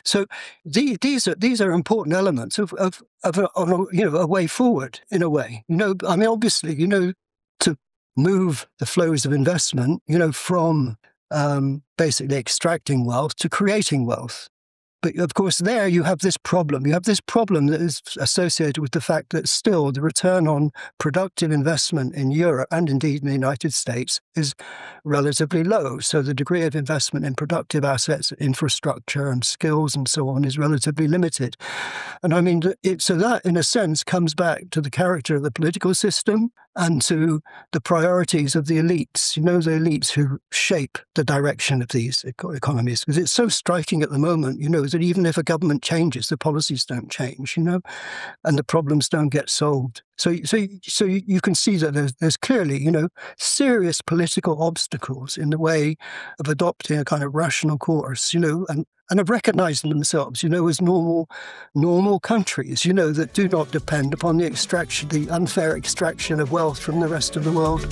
So these are important elements of a way forward in a way. I mean, obviously, to move the flows of investment, from basically extracting wealth to creating wealth. But of course, there you have this problem. You have this problem that is associated with the fact that still the return on productive investment in Europe and indeed in the United States is relatively low. So the degree of investment in productive assets, infrastructure and skills and so on is relatively limited. And I mean, so that in a sense comes back to the character of the political system and to the priorities of the elites, the elites who shape the direction of these economies. Because it's so striking at the moment, that even if a government changes, the policies don't change, and the problems don't get solved. So you can see that there's clearly, serious political obstacles in the way of adopting a kind of rational course, and of recognizing themselves, as normal countries, that do not depend upon the unfair extraction of wealth from the rest of the world.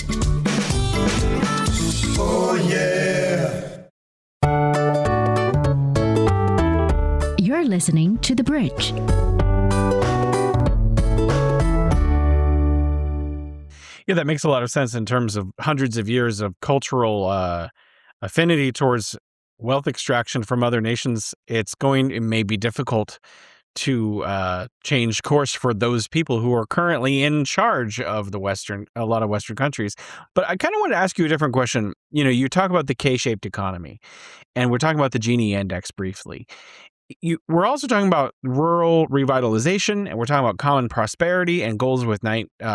Oh, yeah. You're listening to The Bridge. Yeah, that makes a lot of sense in terms of hundreds of years of cultural affinity towards wealth extraction from other nations. It may be difficult to change course for those people who are currently in charge of a lot of Western countries. But I kind of want to ask you a different question. You talk about the K-shaped economy, and we're talking about the Gini index briefly. We're also talking about rural revitalization, and we're talking about common prosperity and goals with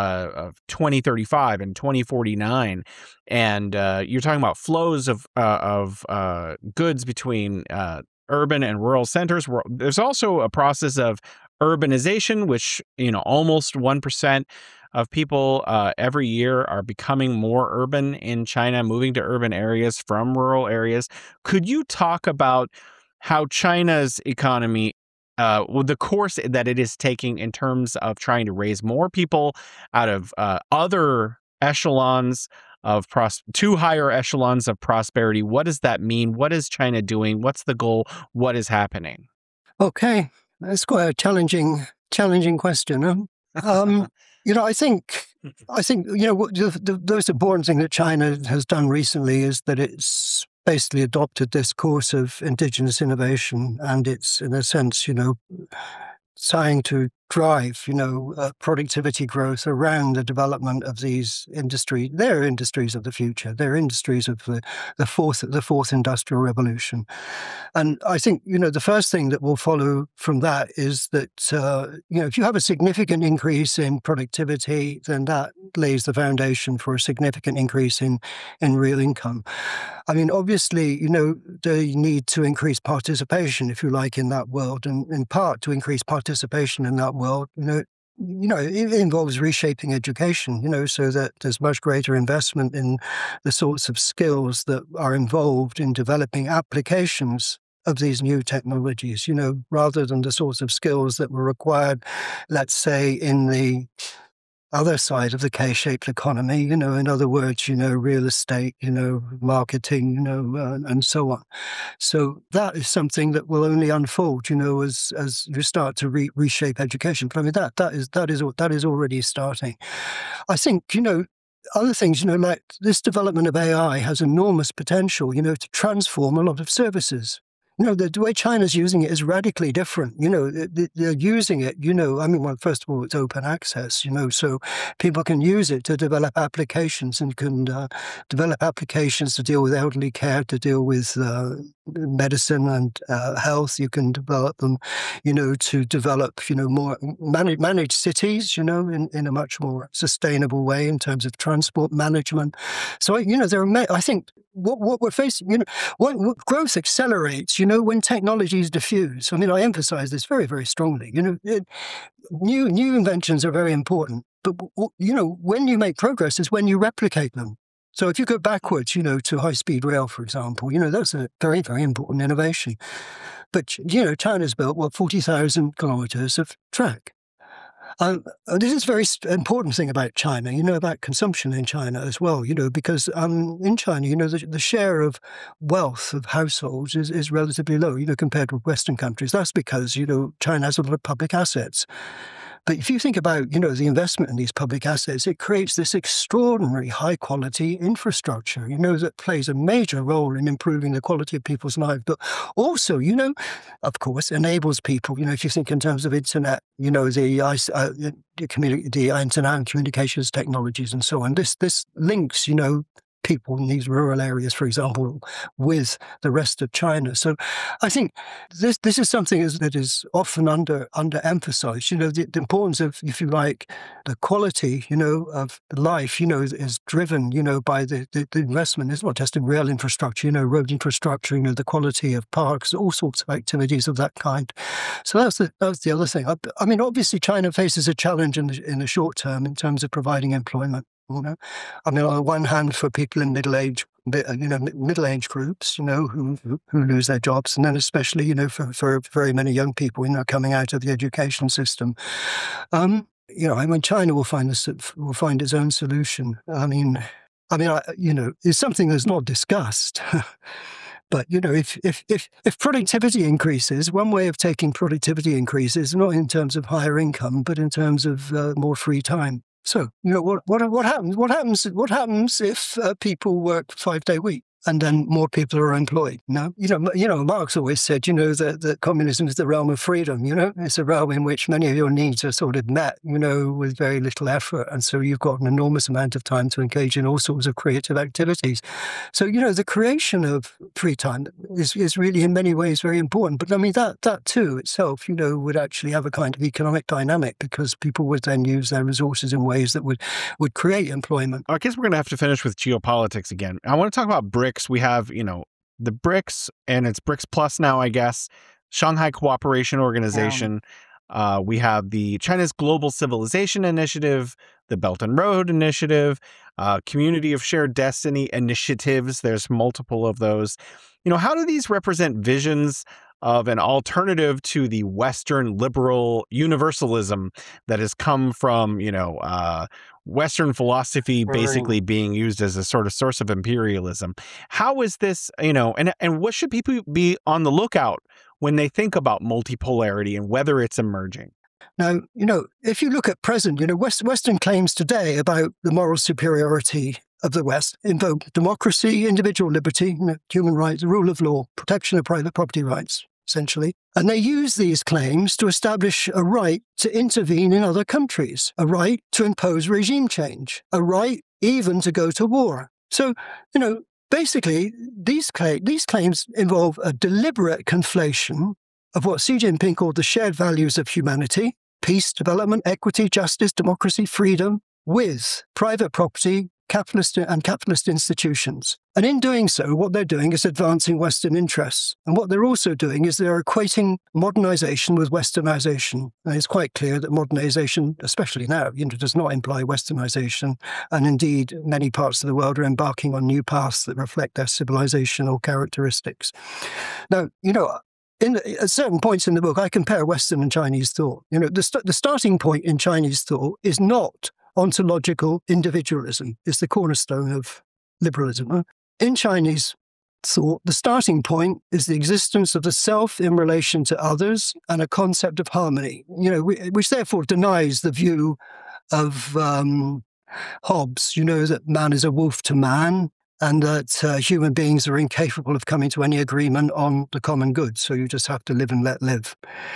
2035 and 2049. And you're talking about flows of goods between urban and rural centers. There's also a process of urbanization, which, almost 1% of people every year are becoming more urban in China, moving to urban areas from rural areas. Could you talk about how China's economy, the course that it is taking in terms of trying to raise more people out of other echelons to higher echelons of prosperity? What does that mean? What is China doing? What's the goal? What is happening? Okay, that's quite a challenging question. I think the most important thing that China has done recently is that it's basically adopted this course of indigenous innovation, and it's in a sense, trying to drive, productivity growth around the development of these industries. They're industries of the future. They're industries of the fourth industrial revolution. And I think, the first thing that will follow from that is that, if you have a significant increase in productivity, then that lays the foundation for a significant increase in real income. I mean, obviously, they need to increase participation, if you like, in that world, and in part to increase participation in that world, it involves reshaping education, so that there's much greater investment in the sorts of skills that are involved in developing applications of these new technologies, rather than the sorts of skills that were required, let's say, in the other side of the K-shaped economy, in other words, real estate, marketing, and so on. So that is something that will only unfold, as you start to reshape education. But I mean, that is already starting. I think, other things, like this development of AI has enormous potential, to transform a lot of services. The way China's using it is radically different. They're using it, first of all, it's open access, so people can use it to develop applications and can develop applications to deal with elderly care, to deal with medicine and health. You can develop them, to develop, more manage cities, in a much more sustainable way in terms of transport management. So, there are, I think, what we're facing, what growth accelerates, when technologies diffuse. I mean, I emphasize this very, very strongly. New inventions are very important, but when you make progress is when you replicate them. So if you go backwards, to high-speed rail, for example, that's a very, very important innovation. But China's built 40,000 kilometers of track. This is a very important thing about China, about consumption in China as well, because in China, the share of wealth of households is relatively low, compared with Western countries. That's because, China has a lot of public assets. But if you think about, the investment in these public assets, it creates this extraordinary high-quality infrastructure, that plays a major role in improving the quality of people's lives. But also, of course, enables people, if you think in terms of internet, the internet and communications technologies and so on. This links, people in these rural areas, for example, with the rest of China. So I think this is something that is often underemphasized. The importance of, if you like, the quality, of life, is driven, by the investment. It's not just in rail infrastructure, road infrastructure, the quality of parks, all sorts of activities of that kind. So that's the other thing. I mean, obviously, China faces a challenge in the short term in terms of providing employment. I mean, on the one hand, for people in middle age groups, who lose their jobs, and then especially, for very many young people, coming out of the education system. China will find its own solution. It's something that's not discussed. But, if productivity increases, one way of taking productivity increases, not in terms of higher income, but in terms of more free time. So, what happens? What happens if people work 5-day week and then more people are employed? Marx always said, that communism is the realm of freedom. It's a realm in which many of your needs are sort of met, with very little effort, and so you've got an enormous amount of time to engage in all sorts of creative activities. So, the creation of free time is really in many ways very important. But I mean, that too itself, would actually have a kind of economic dynamic, because people would then use their resources in ways that would create employment. I guess we're going to have to finish with geopolitics again. I want to talk about BRICS. We have, the BRICS, and it's BRICS Plus now, I guess, Shanghai Cooperation Organization. We have the China's Global Civilization Initiative, the Belt and Road Initiative, Community of Shared Destiny initiatives. There's multiple of those. How do these represent visions of an alternative to the Western liberal universalism that has come from, Western philosophy basically being used as a sort of source of imperialism? How is this, and what should people be on the lookout when they think about multipolarity and whether it's emerging? Now, if you look at present, Western claims today about the moral superiority of the West invoke democracy, individual liberty, human rights, the rule of law, protection of private property rights, essentially. And they use these claims to establish a right to intervene in other countries, a right to impose regime change, a right even to go to war. So, basically, these claims involve a deliberate conflation of what Xi Jinping called the shared values of humanity: peace, development, equity, justice, democracy, freedom, with private property, capitalist institutions. And in doing so, what they're doing is advancing Western interests. And what they're also doing is they're equating modernization with westernization. And it's quite clear that modernization, especially now, does not imply westernization. And indeed, many parts of the world are embarking on new paths that reflect their civilizational characteristics. Now, at certain points in the book, I compare Western and Chinese thought. The starting point in Chinese thought is not ontological individualism. It's the cornerstone of liberalism. In Chinese thought, the starting point is the existence of the self in relation to others and a concept of harmony, which therefore denies the view of Hobbes, that man is a wolf to man, and that human beings are incapable of coming to any agreement on the common good. So you just have to live and let live.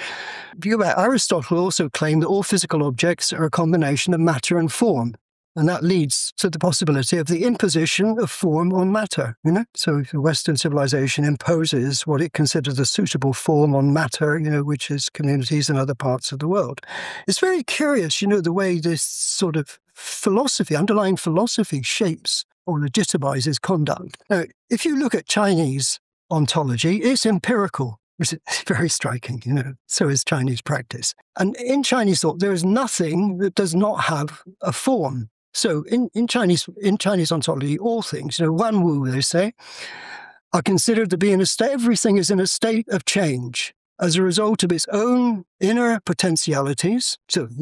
Aristotle also claimed that all physical objects are a combination of matter and form. And that leads to the possibility of the imposition of form on matter. So if the Western civilization imposes what it considers a suitable form on matter, which is communities in other parts of the world. It's very curious, the way this sort of underlying philosophy shapes or legitimizes conduct. Now, if you look at Chinese ontology, it's empirical, which is very striking, so is Chinese practice. And in Chinese thought, there is nothing that does not have a form. So in Chinese ontology, all things, Wan Wu, they say, are considered to be everything is in a state of change as a result of its own inner potentialities. So,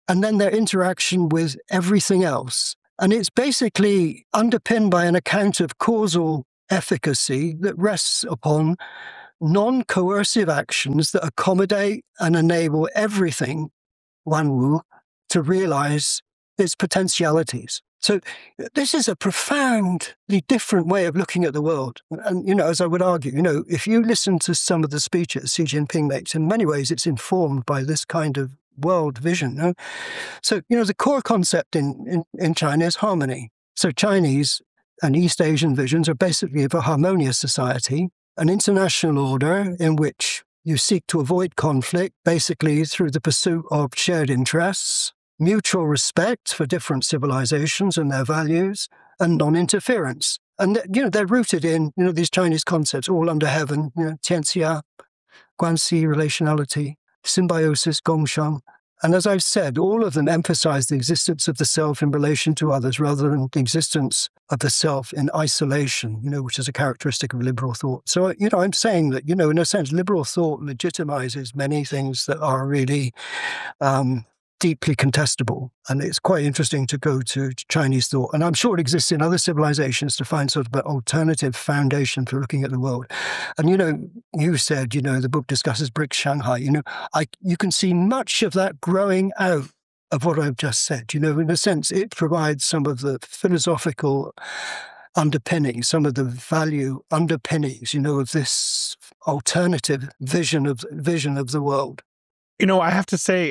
and then their interaction with everything else. And it's basically underpinned by an account of causal efficacy that rests upon non-coercive actions that accommodate and enable everything, Wanwu, to realize its potentialities. So this is a profoundly different way of looking at the world. And, as I would argue, if you listen to some of the speeches Xi Jinping makes, in many ways it's informed by this kind of world vision. So, the core concept in China is harmony. So Chinese and East Asian visions are basically of a harmonious society, an international order in which you seek to avoid conflict, basically through the pursuit of shared interests, mutual respect for different civilizations and their values, and non-interference. And, they're rooted in, these Chinese concepts, all under heaven, tianxia, guanxi, relationality, symbiosis, gongshang. And as I've said, all of them emphasize the existence of the self in relation to others rather than the existence of the self in isolation, which is a characteristic of liberal thought. So, I'm saying that, in a sense, liberal thought legitimizes many things that are really deeply contestable. And it's quite interesting to go to Chinese thought. And I'm sure it exists in other civilizations to find sort of an alternative foundation for looking at the world. And, you said, the book discusses BRICS Shanghai. You can see much of that growing out of what I've just said. In a sense, it provides some of the philosophical underpinnings, some of the value underpinnings, of this alternative vision of the world. I have to say,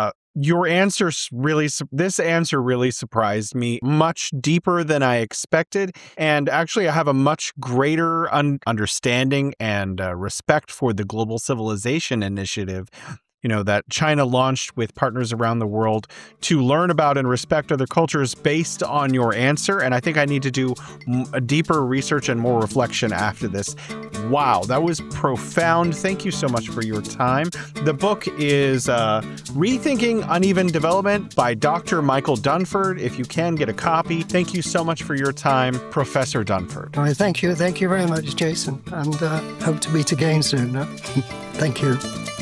this answer really surprised me, much deeper than I expected. And actually, I have a much greater understanding and respect for the Global Civilization Initiative, that China launched with partners around the world to learn about and respect other cultures based on your answer. And I think I need to do a deeper research and more reflection after this. Wow, that was profound. Thank you so much for your time. The book is Rethinking Uneven Development by Dr. Michael Dunford. If you can get a copy, thank you so much for your time, Professor Dunford. All right, thank you. Thank you very much, Jason. And hope to meet again soon. Thank you.